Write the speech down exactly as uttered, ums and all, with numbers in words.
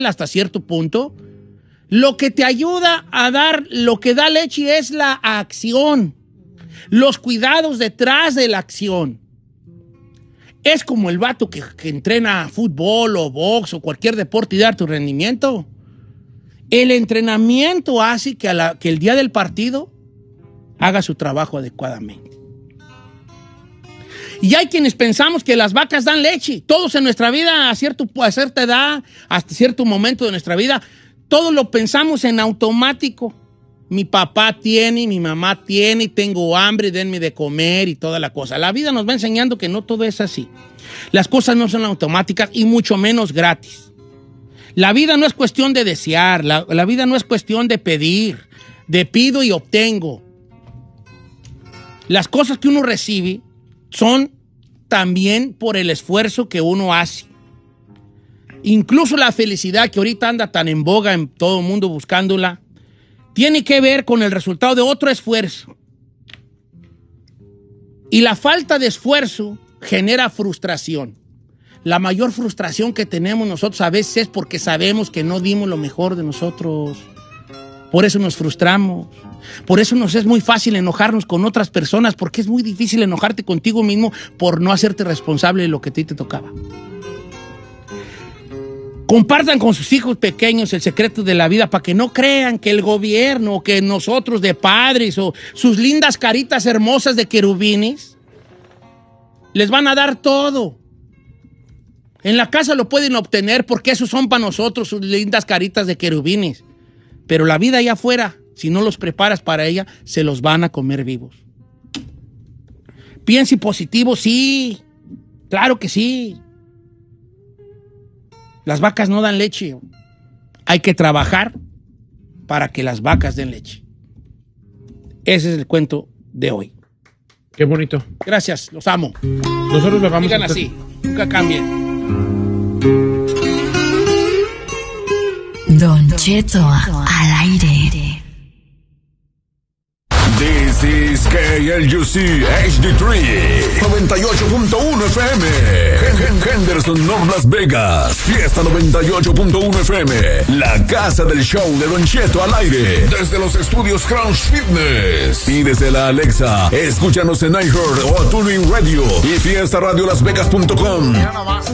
hasta cierto punto. Lo que te ayuda a dar, lo que da leche es la acción, los cuidados detrás de la acción. Es como el vato que, que entrena fútbol o box o cualquier deporte y da tu rendimiento. El entrenamiento hace que, a la, que el día del partido haga su trabajo adecuadamente. Y hay quienes pensamos que las vacas dan leche. Todos en nuestra vida, a, cierto, a cierta edad, hasta cierto momento de nuestra vida, todos lo pensamos en automático. Mi papá tiene, mi mamá tiene, tengo hambre, denme de comer y toda la cosa. La vida nos va enseñando que no todo es así. Las cosas no son automáticas y mucho menos gratis. La vida no es cuestión de desear, la, la vida no es cuestión de pedir, de pido y obtengo. Las cosas que uno recibe son también por el esfuerzo que uno hace. Incluso la felicidad que ahorita anda tan en boga en todo el mundo buscándola, tiene que ver con el resultado de otro esfuerzo. Y la falta de esfuerzo genera frustración. La mayor frustración que tenemos nosotros a veces es porque sabemos que no dimos lo mejor de nosotros. Por eso nos frustramos. Por eso nos es muy fácil enojarnos con otras personas, porque es muy difícil enojarte contigo mismo por no hacerte responsable de lo que a ti te tocaba. Compartan con sus hijos pequeños el secreto de la vida para que no crean que el gobierno, o que nosotros de padres o sus lindas caritas hermosas de querubines les van a dar todo. En la casa lo pueden obtener porque esos son para nosotros sus lindas caritas de querubines. Pero la vida allá afuera, si no los preparas para ella, se los van a comer vivos. Piense positivo, sí. Claro que sí. Las vacas no dan leche. Hay que trabajar para que las vacas den leche. Ese es el cuento de hoy. Qué bonito. Gracias, los amo. Nosotros le vamos Digan a hacer... así, nunca cambien. Don Cheto al aire. This is K L U C H D tres noventa y ocho punto uno F M. Henderson, North Las Vegas. Fiesta noventa y ocho punto uno F M. La casa del show de Don Cheto al aire. Desde los estudios Crunch Fitness. Y desde la Alexa, escúchanos en iHeart o TuneIn Radio y fiesta radio las vegas punto com.